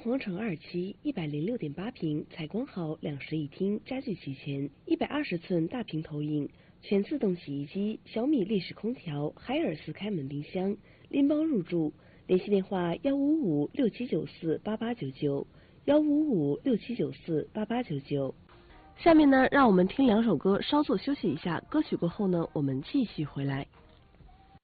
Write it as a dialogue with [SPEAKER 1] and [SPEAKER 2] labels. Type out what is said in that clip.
[SPEAKER 1] 皇城2期106.8平，采光好，2室一厅，家具齐全，120寸大屏投影，全自动洗衣机，小米立式空调，海尔4开门冰箱，拎包入住。联系电话15567948899，15567948899。下面呢，让我们听2首歌，稍作休息一下。歌曲过后呢，我们继续回来。